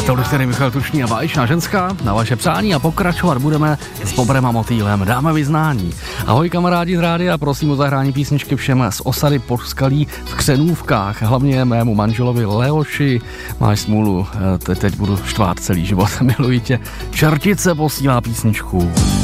Tolik tedy Michal Tučný a Báječná ženská na vaše přání a pokračovat budeme s Bobrem a Motýlem. Dáme vyznání. Ahoj kamarádi z rádia, prosím o zahrání písničky všem z osady Podskalí v Křenůvkách. Hlavně mému manželovi Leoši. Máš smůlu, teď budu štvát celý život. Miluji tě. Čertice posílá písničku.